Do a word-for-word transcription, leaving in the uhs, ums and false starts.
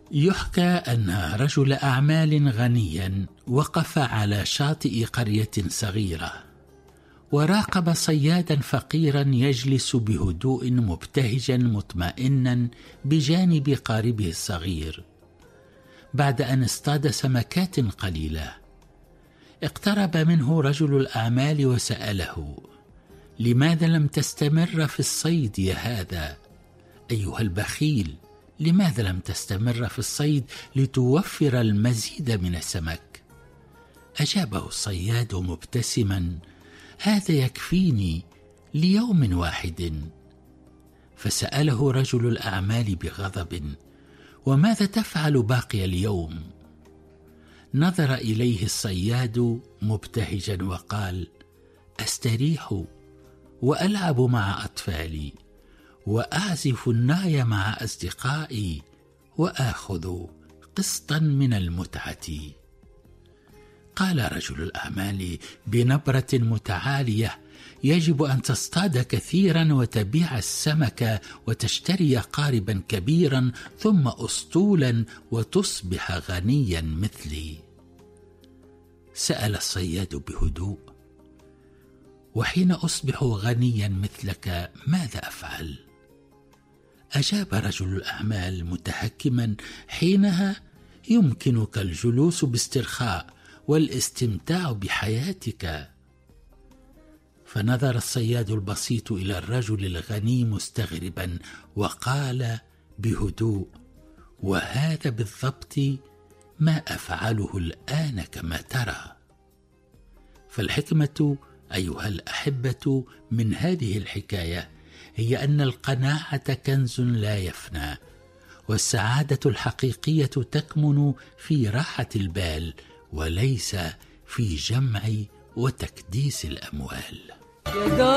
يحكى أن رجل أعمال غنيا وقف على شاطئ قرية صغيرة وراقب صيادا فقيرا يجلس بهدوء مبتهجا مطمئنا بجانب قاربه الصغير. بعد أن اصطاد سمكات قليلة اقترب منه رجل الأعمال وسأله: لماذا لم تستمر في الصيد يا هذا؟ أيها البخيل، لماذا لم تستمر في الصيد لتوفر المزيد من السمك؟ أجابه الصياد مبتسما: هذا يكفيني ليوم واحد. فسأله رجل الأعمال بغضب: وماذا تفعل باقي اليوم؟ نظر إليه الصياد مبتهجا وقال: أستريح وألعب مع أطفالي وأعزف الناي مع أصدقائي وآخذ قسطا من المتعة. قال رجل الأعمال بنبرة متعالية: يجب أن تصطاد كثيرا وتبيع السمك وتشتري قاربا كبيرا ثم أسطولا وتصبح غنيا مثلي. سأل الصياد بهدوء: وحين أصبح غنيا مثلك ماذا أفعل؟ أجاب رجل الأعمال متهكما: حينها يمكنك الجلوس باسترخاء والاستمتاع بحياتك. فنظر الصياد البسيط إلى الرجل الغني مستغربا وقال بهدوء: وهذا بالضبط ما أفعله الآن كما ترى. فالحكمة أيها الأحبة من هذه الحكاية هي أن القناعة كنز لا يفنى، والسعادة الحقيقية تكمن في راحة البال وليس في جمع وتكديس الأموال.